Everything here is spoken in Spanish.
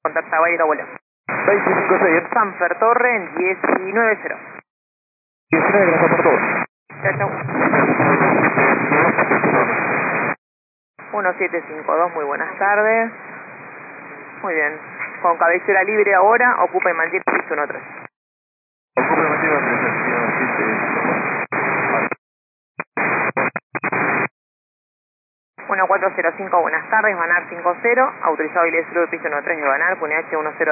Contacta Bayer Abuelo. 256. Sanfer Torre 190. 19, gracias por todo. Chao, chao. 1752, muy buenas tardes. Muy bien. Con cabecera libre ahora, ocupa y mantiene el piso 13. Ocupe el motivo de 1405, buenas tardes, Banar 50, autorizado y sur de piso 13 de Banar, PNH 10.